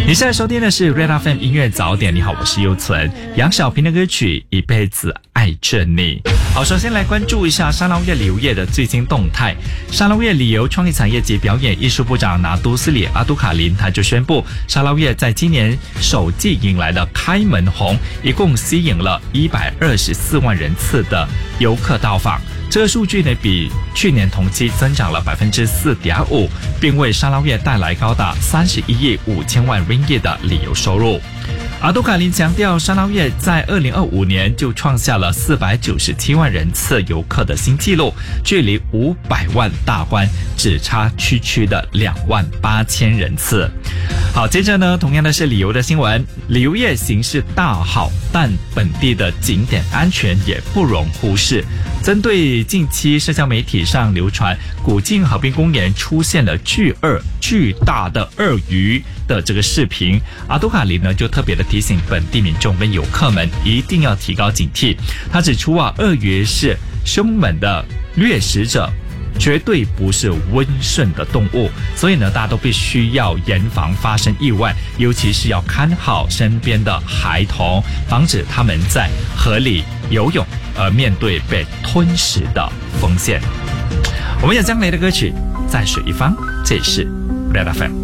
你现在收听的是 Red FM 音乐早点。你好，我是优存。杨小萍的歌曲《一辈子爱着你》。好，首先来关注一下沙捞越旅游业的最新动态。沙捞越旅游创意产业及表演艺术部长拿督斯里阿都卡林他就宣布，沙捞越在今年首季迎来了开门红，一共吸引了124万人次的游客到访。这个数据呢，比去年同期增长了 4.5%， 并为沙捞越带来高达31亿5千万 ringgit 的旅游收入。阿都卡林强调，沙捞越在2025年就创下了497万人次游客的新纪录，距离500万大关只差区区的28000人次。好，接着呢，同样的是旅游的新闻，旅游业形势大好，但本地的景点安全也不容忽视。针对近期社交媒体上流传古晋河滨公园出现了巨大的鳄鱼的这个视频，阿都卡林呢就特别的提醒本地民众跟游客们一定要提高警惕。他指出鳄鱼是凶猛的掠食者，绝对不是温顺的动物，所以呢，大家都必须要严防发生意外，尤其是要看好身边的孩童，防止他们在河里游泳而面对被吞食的风险。我们有将来的歌曲在水一方，这里是 Red FM。